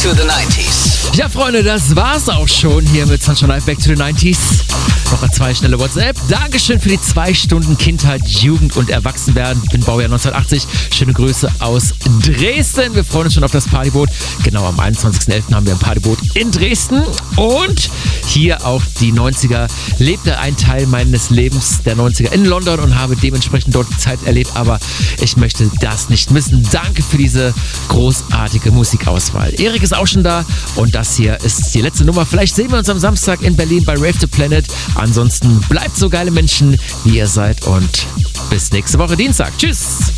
to the 90s. Ja, Freunde, das war's auch schon hier mit Sunshine Live Back to the 90s. Noch 2 schnelle WhatsApp. Dankeschön für die 2 Stunden Kindheit, Jugend und Erwachsenwerden. Ich bin Baujahr 1980. Schöne Grüße aus Dresden. Wir freuen uns schon auf das Partyboot. Genau, am 21.11. haben wir ein Partyboot in Dresden. Und hier auch die 90er. Lebte ein Teil meines Lebens der 90er in London und habe dementsprechend dort die Zeit erlebt. Aber ich möchte das nicht missen. Danke für diese großartige Musikauswahl. Erik ist auch schon da und das hier ist die letzte Nummer. Vielleicht sehen wir uns am Samstag in Berlin bei Rave the Planet. Ansonsten bleibt so geile Menschen, wie ihr seid und bis nächste Woche Dienstag. Tschüss!